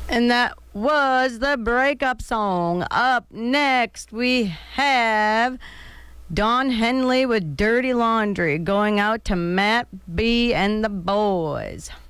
And that was the breakup song. Up next, we have Don Henley with Dirty Laundry going out to Matt B and the boys.